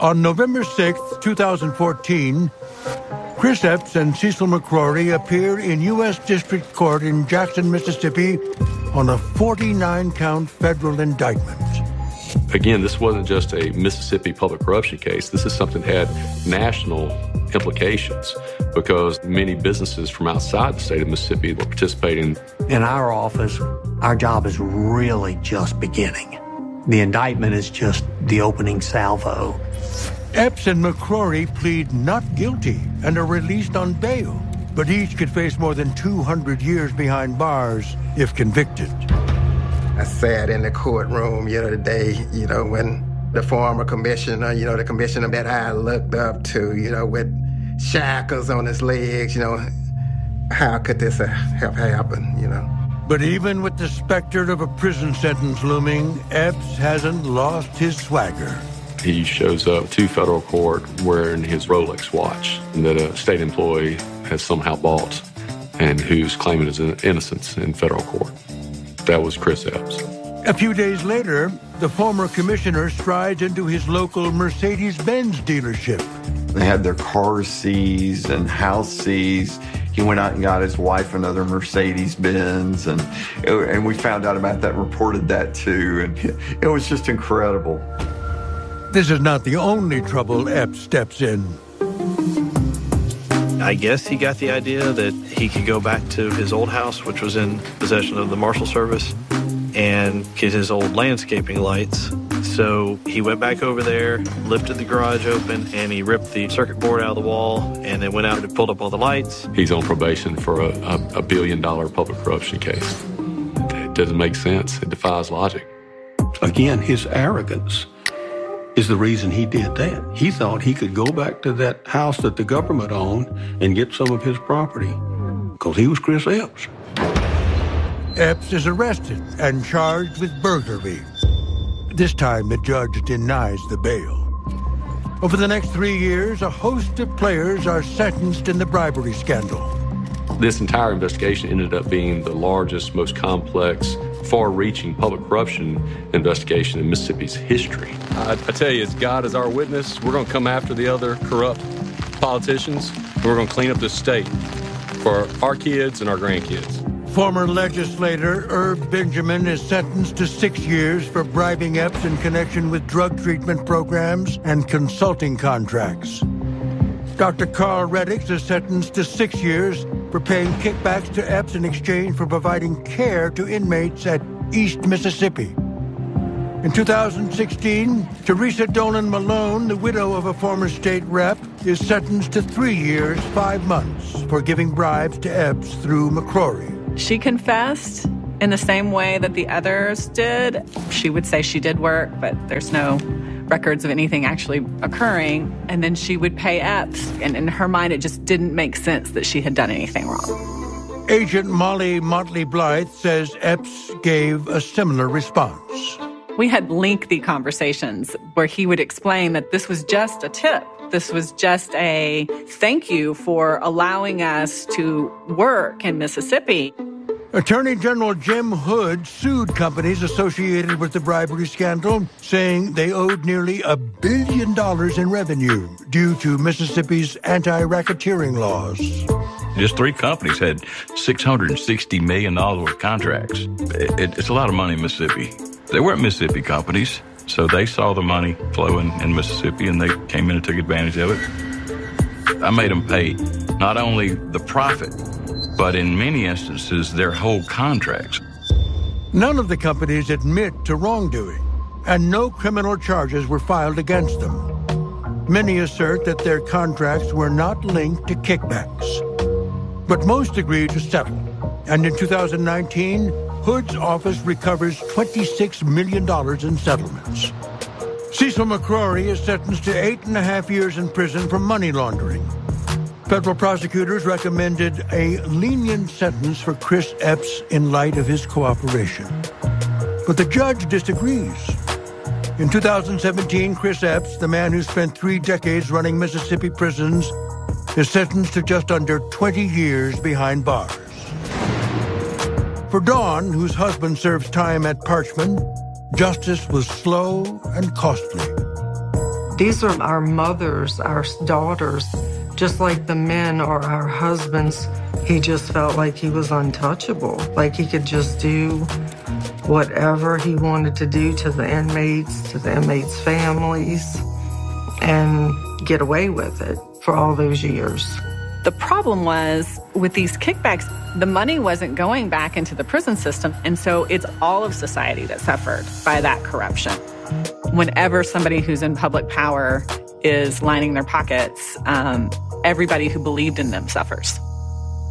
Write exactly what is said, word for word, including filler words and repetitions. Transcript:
On November sixth, twenty fourteen, Chris Epps and Cecil McCrory appear in U S District Court in Jackson, Mississippi on a forty-nine count federal indictment. Again, this wasn't just a Mississippi public corruption case. This is something that had national implications because many businesses from outside the state of Mississippi were participating. In our office, our job is really just beginning. The indictment is just the opening salvo. Epps and McCrory plead not guilty and are released on bail, but each could face more than two hundred years behind bars if convicted. I sat in the courtroom, you know, the day, you know, when the former commissioner, you know, the commissioner that I looked up to, you know, with shackles on his legs, you know, how could this have happened, you know? But even with the specter of a prison sentence looming, Epps hasn't lost his swagger. He shows up to federal court wearing his Rolex watch that a state employee has somehow bought and who's claiming his innocence in federal court. That was Chris Epps. A few days later, the former commissioner strides into his local Mercedes-Benz dealership. They had their cars seized and house seized. He went out and got his wife another Mercedes-Benz, and and we found out about that, reported that too, and it was just incredible. This is not the only trouble Epps steps in. I guess he got the idea that he could go back to his old house, which was in possession of the Marshal Service, and get his old landscaping lights. So he went back over there, lifted the garage open, and he ripped the circuit board out of the wall, and then went out and pulled up all the lights. He's on probation for a, a, a billion-dollar public corruption case. It doesn't make sense. It defies logic. Again, his arrogance is the reason he did that. He thought he could go back to that house that the government owned and get some of his property, because he was Chris Epps. Epps is arrested and charged with burglary. This time, the judge denies the bail. Over the next three years, a host of players are sentenced in the bribery scandal. This entire investigation ended up being the largest, most complex, far-reaching public corruption investigation in Mississippi's history. I, I tell you, as God is our witness, we're going to come after the other corrupt politicians, and we're going to clean up this state for our kids and our grandkids. Former legislator Herb Benjamin is sentenced to six years for bribing Epps in connection with drug treatment programs and consulting contracts. Doctor Carl Reddix is sentenced to six years for paying kickbacks to Epps in exchange for providing care to inmates at East Mississippi. In two thousand sixteen, Teresa Dolan Malone, the widow of a former state rep, is sentenced to three years, five months for giving bribes to Epps through McCrory. She confessed in the same way that the others did. She would say she did work, but there's no records of anything actually occurring. And then she would pay Epps, and in her mind, it just didn't make sense that she had done anything wrong. Agent Molly Motley Blythe says Epps gave a similar response. We had lengthy conversations where he would explain that this was just a tip. This was just a thank you for allowing us to work in Mississippi. Attorney General Jim Hood sued companies associated with the bribery scandal, saying they owed nearly a billion dollars in revenue due to Mississippi's anti-racketeering laws. Just three companies had six hundred sixty million dollars worth of contracts. It, it, it's a lot of money in Mississippi. They weren't Mississippi companies, so they saw the money flowing in Mississippi, and they came in and took advantage of it. I made them pay not only the profit, but in many instances, their whole contracts. None of the companies admit to wrongdoing, and no criminal charges were filed against them. Many assert that their contracts were not linked to kickbacks. But most agreed to settle, and in two thousand nineteen, Hood's office recovers twenty-six million dollars in settlements. Cecil McCrory is sentenced to eight and a half years in prison for money laundering. Federal prosecutors recommended a lenient sentence for Chris Epps in light of his cooperation. But the judge disagrees. In two thousand seventeen, Chris Epps, the man who spent three decades running Mississippi prisons, is sentenced to just under twenty years behind bars. For Dawn, whose husband serves time at Parchman, justice was slow and costly. These are our mothers, our daughters, just like the men or our husbands. He just felt like he was untouchable, like he could just do whatever he wanted to do to the inmates, to the inmates' families, and get away with it for all those years. The problem was, with these kickbacks, the money wasn't going back into the prison system, and so it's all of society that suffered by that corruption. Whenever somebody who's in public power is lining their pockets, um, everybody who believed in them suffers.